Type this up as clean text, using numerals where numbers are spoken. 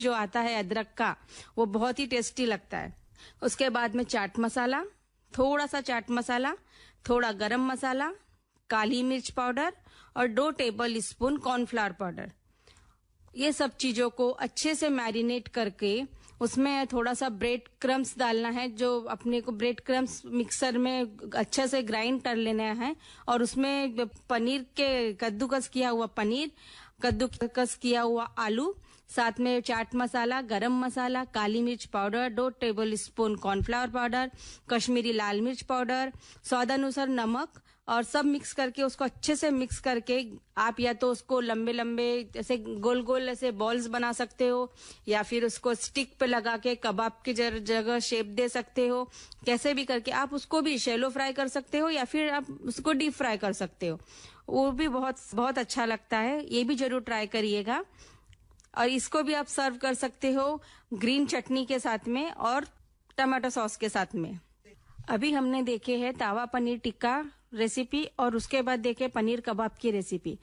जो आता है अदरक का, वो बहुत ही टेस्टी लगता है। उसके बाद में चाट मसाला, थोड़ा सा चाट मसाला, थोड़ा गरम मसाला, काली मिर्च पाउडर और 2 टेबल स्पून कॉर्नफ्लावर पाउडर। ये सब चीजों को अच्छे से मैरिनेट करके उसमें थोड़ा सा ब्रेड क्रम्स डालना है। जो अपने को ब्रेड क्रम्स मिक्सर में अच्छे से ग्राइंड कर लेना है और उसमें पनीर के कद्दूकस किया हुआ पनीर, कद्दूकस किया हुआ आलू, साथ में चाट मसाला, गरम मसाला, काली मिर्च powder, 2 table spoon cornflour powder, Kashmiri लाल मिर्च पाउडर, स्वादानुसार नमक और सब मिक्स करके उसको अच्छे से मिक्स करके आप या तो उसको लंबे लंबे ऐसे गोल गोल ऐसे बॉल्स बना सकते हो या फिर उसको स्टिक पे लगा के कबाब की जगह शेप दे सकते हो। कैसे भी करके आप उसको भी शैलो फ्राई कर सकते हो या फिर आप उसको डीप फ्राई कर सकते हो, वो भी बहुत बहुत अच्छा लगता है। ये भी जरूर ट्राई करिएगा। और इसको भी आप सर्व कर सकते हो ग्रीन चटनी के साथ में और टमाटो सॉस के साथ में। अभी हमने देखे है तावा पनीर टिक्का रेसिपी और उसके बाद देखे पनीर कबाब की रेसिपी।